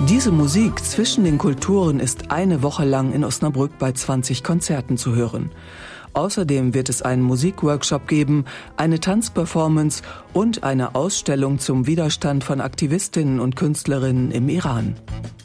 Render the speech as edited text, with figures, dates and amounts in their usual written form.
Diese Musik zwischen den Kulturen ist eine Woche lang in Osnabrück bei 20 Konzerten zu hören. Außerdem wird es einen Musikworkshop geben, eine Tanzperformance und eine Ausstellung zum Widerstand von Aktivistinnen und Künstlerinnen im Iran.